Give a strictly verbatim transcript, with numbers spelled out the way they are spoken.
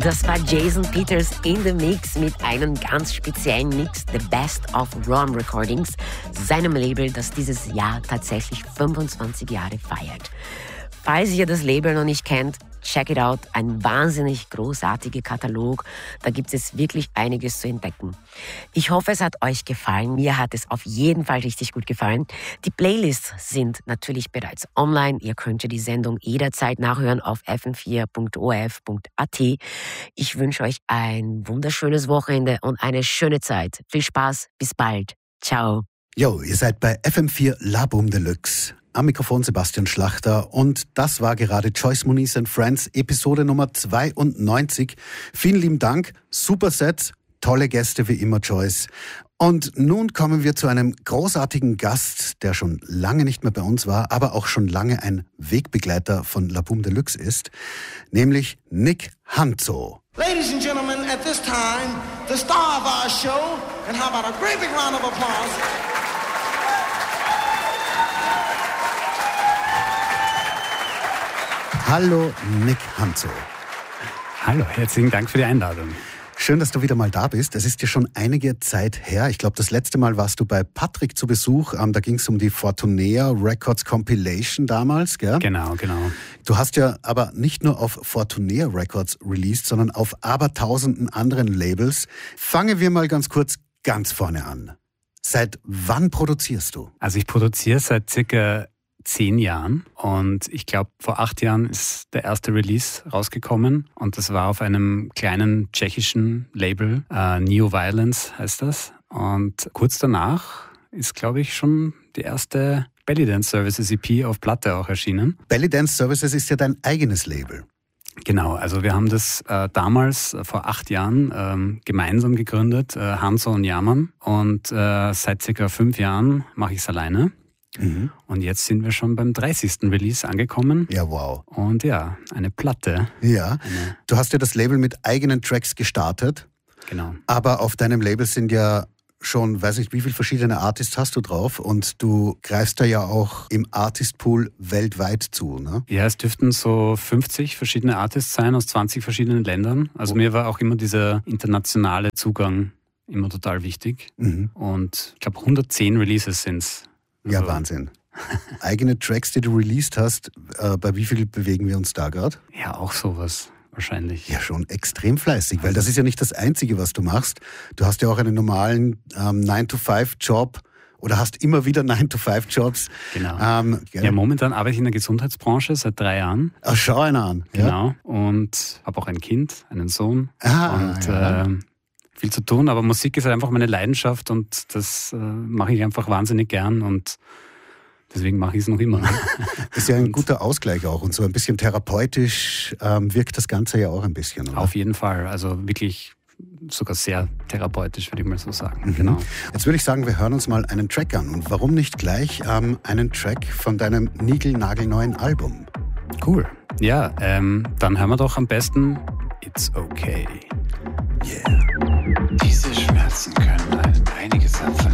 Das war Jason Peters in the Mix mit einem ganz speziellen Mix, The Best of Ron Recordings, seinem Label, das dieses Jahr tatsächlich fünfundzwanzig Jahre feiert. Falls ihr das Label noch nicht kennt, check it out. Ein wahnsinnig großartiger Katalog. Da gibt es wirklich einiges zu entdecken. Ich hoffe, es hat euch gefallen. Mir hat es auf jeden Fall richtig gut gefallen. Die Playlists sind natürlich bereits online. Ihr könnt die Sendung jederzeit nachhören auf f m vier punkt o r f punkt a t. Ich wünsche euch ein wunderschönes Wochenende und eine schöne Zeit. Viel Spaß. Bis bald. Ciao. Jo, ihr seid bei F M vier La Boom Deluxe. Am Mikrofon Sebastian Schlachter und das war gerade Joyce Muniz and Friends, Episode Nummer zweiundneunzig. Vielen lieben Dank, super Set, tolle Gäste wie immer, Joyce. Und nun kommen wir zu einem großartigen Gast, der schon lange nicht mehr bei uns war, aber auch schon lange ein Wegbegleiter von La Boom Deluxe ist, nämlich Nick Hanzo. Ladies and gentlemen, at this time, the star of our show, and how about a great big round of applause? Hallo Nick Hanzo. Hallo, herzlichen Dank für die Einladung. Schön, dass du wieder mal da bist. Es ist ja schon einige Zeit her. Ich glaube, das letzte Mal warst du bei Patrick zu Besuch. Da ging es um die Fortunea Records Compilation damals, gell? Genau, genau. Du hast ja aber nicht nur auf Fortunea Records released, sondern auf abertausenden anderen Labels. Fangen wir mal ganz kurz ganz vorne an. Seit wann produzierst du? Also ich produziere seit circa zehn Jahren und ich glaube, vor acht Jahren ist der erste Release rausgekommen und das war auf einem kleinen tschechischen Label, äh, Neo Violence heißt das. Und kurz danach ist, glaube ich, schon die erste Belly Dance Services E P auf Platte auch erschienen. Belly Dance Services ist ja dein eigenes Label. Genau, also wir haben das äh, damals, äh, vor acht Jahren, ähm, gemeinsam gegründet, äh, Hanzo und Yaman. Und äh, seit circa fünf Jahren mache ich es alleine. Mhm. Und jetzt sind wir schon beim dreißigsten Release angekommen. Ja, wow. Und ja, eine Platte. Ja, eine du hast ja das Label mit eigenen Tracks gestartet. Genau. Aber auf deinem Label sind ja schon, weiß nicht, wie viele verschiedene Artists hast du drauf und du greifst da ja auch im Artist-Pool weltweit zu, ne? Ja, es dürften so fünfzig verschiedene Artists sein aus zwanzig verschiedenen Ländern. Also oh. mir war auch immer dieser internationale Zugang immer total wichtig. Mhm. Und ich glaube hundertzehn Releases sind es. Ja, also Wahnsinn. Eigene Tracks, die du released hast, äh, bei wie viel bewegen wir uns da gerade? Ja, auch sowas wahrscheinlich. Ja, schon extrem fleißig, weil das ist ja nicht das Einzige, was du machst. Du hast ja auch einen normalen ähm, nine to five Job oder hast immer wieder nine to five Jobs. Genau. Ähm, ja, momentan arbeite ich in der Gesundheitsbranche seit drei Jahren. Ach, schau einer an. Genau. Ja? Und habe auch ein Kind, einen Sohn. Ah, und ja. äh, viel zu tun, aber Musik ist halt einfach meine Leidenschaft und das äh, mache ich einfach wahnsinnig gern und deswegen mache ich es noch immer. Ist ja ein guter Ausgleich auch und so ein bisschen therapeutisch ähm, wirkt das Ganze ja auch ein bisschen, oder? Auf jeden Fall, also wirklich sogar sehr therapeutisch, würde ich mal so sagen. Mhm. Genau. Jetzt würde ich sagen, wir hören uns mal einen Track an und warum nicht gleich ähm, einen Track von deinem niegelnagelneuen Album? Cool. Ja, ähm, dann hören wir doch am besten It's Okay. Yeah. Diese Schmerzen können einem einiges abverlangen.